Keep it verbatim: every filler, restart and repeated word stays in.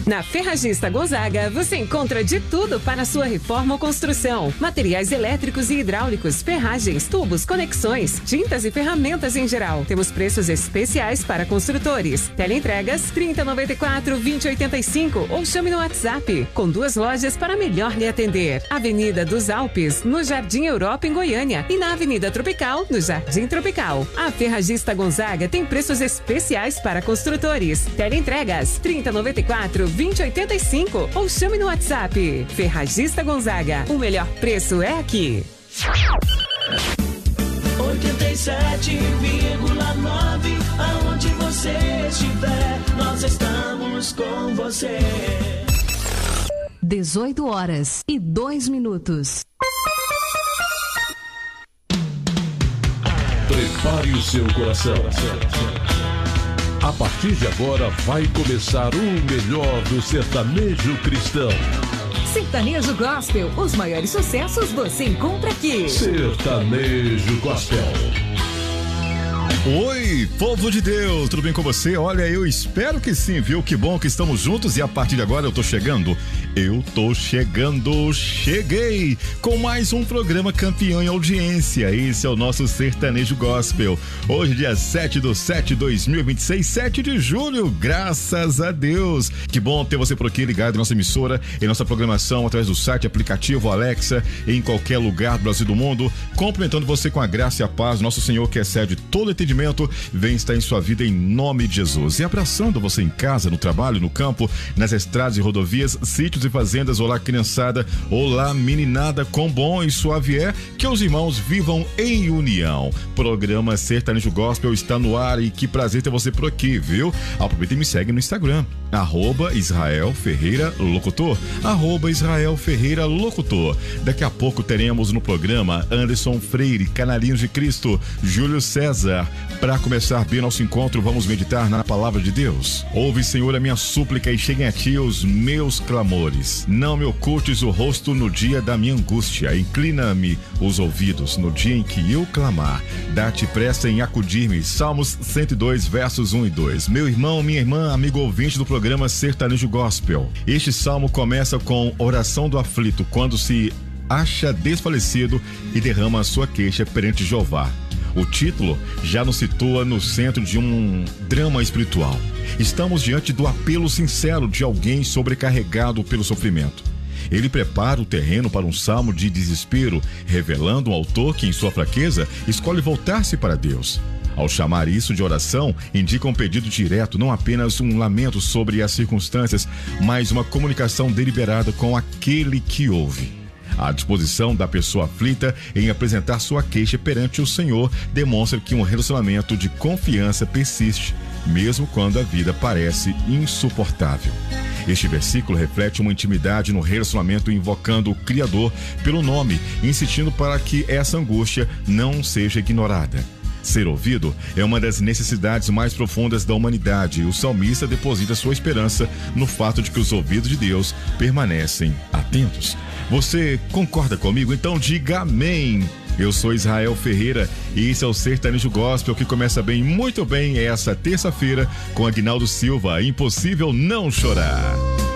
Na Ferragista Gonzaga, você encontra de tudo para a sua reforma ou construção. Materiais elétricos e hidráulicos, ferragens, tubos, conexões, tintas e ferramentas em geral. Temos preços especiais para construtores. Teleentregas trinta, noventa e quatro, vinte, oitenta e cinco ou chame no WhatsApp. Com duas lojas para melhor lhe atender. Avenida dos Alpes, no Jardim Europa, em Goiânia. E na Avenida Tropical, no Jardim Tropical. A Ferragista Gonzaga tem preços especiais para construtores. Teleentregas trinta, noventa e quatro, vinte, oitenta e cinco ou chame no WhatsApp. Ferragista Gonzaga, o melhor preço é aqui. oitenta e sete vírgula nove, aonde você estiver, nós estamos com você. dezoito horas e dois minutos. Prepare o seu coração. A partir de agora vai começar o melhor do sertanejo cristão. Sertanejo Gospel, os maiores sucessos você encontra aqui. Sertanejo Gospel. Oi, povo de Deus, tudo bem com você? Olha, eu espero que sim, viu? Que bom que estamos juntos e a partir de agora eu tô chegando. Eu tô chegando, cheguei com mais um programa campeão em audiência. Esse é o nosso Sertanejo Gospel. Hoje, dia sete do sete de dois mil e vinte e seis, sete de julho, graças a Deus. Que bom ter você por aqui ligado em nossa emissora, em nossa programação, através do site, aplicativo, Alexa, em qualquer lugar do Brasil e do mundo. Cumprimentando você com a graça e a paz, nosso Senhor que excede todo entendimento, vem estar em sua vida em nome de Jesus. E abraçando você em casa, no trabalho, no campo, nas estradas e rodovias, sítios e fazendas. Olá, criançada, olá, meninada, quão bom e suave é que os irmãos vivam em união. Programa Sertanejo Gospel está no ar e que prazer ter você por aqui, viu? Aproveita e me segue no Instagram, arroba Israel Ferreira Locutor, arroba Israel Ferreira Locutor. Daqui a pouco teremos no programa Anderson Freire, Canalinhos de Cristo, Júlio César. Para começar bem nosso encontro, vamos meditar na palavra de Deus. Ouve, Senhor, a minha súplica e cheguem a ti os meus clamores. Não me ocultes o rosto no dia da minha angústia. Inclina-me os ouvidos no dia em que eu clamar. Dá-te pressa em acudir-me. Salmos cento e dois, versos um e dois. Meu irmão, minha irmã, amigo ouvinte do programa Sertanejo Gospel. Este salmo começa com oração do aflito, quando se acha desfalecido e derrama a sua queixa perante Jeová. O título já nos situa no centro de um drama espiritual. Estamos diante do apelo sincero de alguém sobrecarregado pelo sofrimento. Ele prepara o terreno para um salmo de desespero, revelando um autor que, em sua fraqueza, escolhe voltar-se para Deus. Ao chamar isso de oração, indica um pedido direto, não apenas um lamento sobre as circunstâncias, mas uma comunicação deliberada com aquele que ouve. A disposição da pessoa aflita em apresentar sua queixa perante o Senhor demonstra que um relacionamento de confiança persiste, mesmo quando a vida parece insuportável. Este versículo reflete uma intimidade no relacionamento, invocando o Criador pelo nome, insistindo para que essa angústia não seja ignorada. Ser ouvido é uma das necessidades mais profundas da humanidade, e o salmista deposita sua esperança no fato de que os ouvidos de Deus permanecem atentos. Você concorda comigo? Então diga amém. Eu sou Israel Ferreira e esse é o Sertanejo Gospel, que começa bem, muito bem, essa terça-feira com Aguinaldo Silva. Impossível não chorar.